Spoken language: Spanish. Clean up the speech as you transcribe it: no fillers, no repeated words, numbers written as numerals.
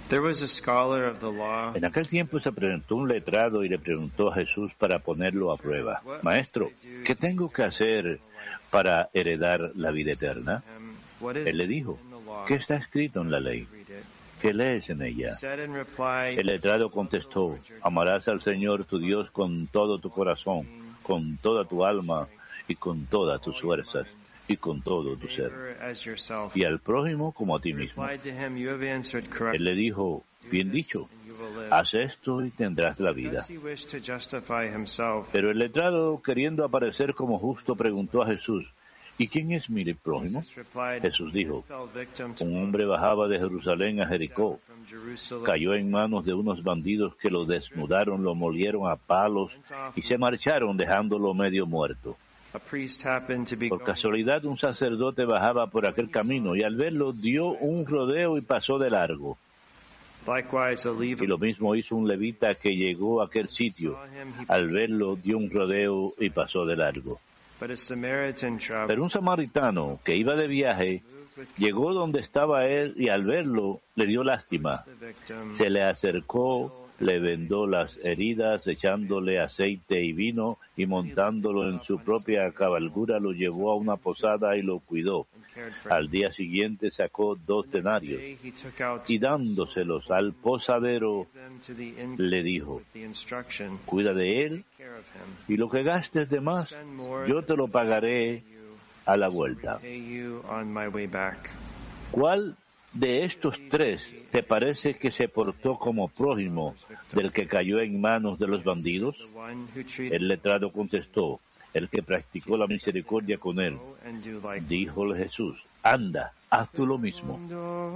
There was a scholar of the law. En aquel tiempo se presentó un letrado y le preguntó a Jesús para ponerlo a prueba: Maestro, ¿qué tengo que hacer para heredar la vida eterna? Él le dijo: ¿qué está escrito en la ley? ¿Qué lees en ella? El letrado contestó: amarás al Señor tu Dios con todo tu corazón, con toda tu alma y con todas tus fuerzas y con todo tu ser, y al prójimo como a ti mismo. Él le dijo: bien dicho, haz esto y tendrás la vida. Pero el letrado, queriendo aparecer como justo, preguntó a Jesús: ¿y quién es mi prójimo? Jesús dijo: un hombre bajaba de Jerusalén a Jericó, cayó en manos de unos bandidos que lo desnudaron, lo molieron a palos y se marcharon dejándolo medio muerto. Por casualidad, un sacerdote bajaba por aquel camino y al verlo dio un rodeo y pasó de largo. Y lo mismo hizo un levita que llegó a aquel sitio. Al verlo dio un rodeo y pasó de largo. Pero un samaritano que iba de viaje llegó donde estaba él y al verlo le dio lástima. Se le acercó, le vendó las heridas, echándole aceite y vino, y montándolo en su propia cabalgura lo llevó a una posada y lo cuidó. Al día siguiente sacó 2 denarios y dándoselos al posadero le dijo: cuida de él y lo que gastes de más yo te lo pagaré a la vuelta. ¿Cuál de estos 3 te parece que se portó como prójimo del que cayó en manos de los bandidos? El letrado contestó: el que practicó la misericordia con él. Díjole Jesús: anda, haz tú lo mismo.